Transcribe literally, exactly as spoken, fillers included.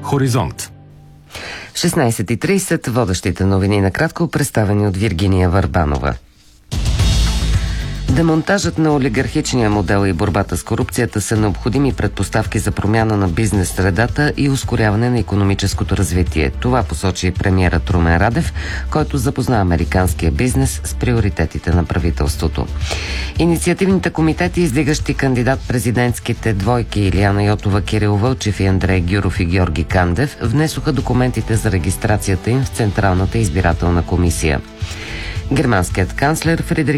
Хоризонт. шестнайсет и трийсет, водещите новини накратко, представени от Виргиния Върбанова. Демонтажът на олигархичния модел и борбата с корупцията са необходими предпоставки за промяна на бизнес средата и ускоряване на икономическото развитие. Това посочи премиерът Румен Радев, който запозна американския бизнес с приоритетите на правителството. Инициативните комитети, издигащи кандидат-президентските двойки Илияна Йотова, Кирил Вълчев и Андрей Гюров и Георги Кандев внесоха документите за регистрацията им в Централната избирателна комисия. Германският канцлер Фридрих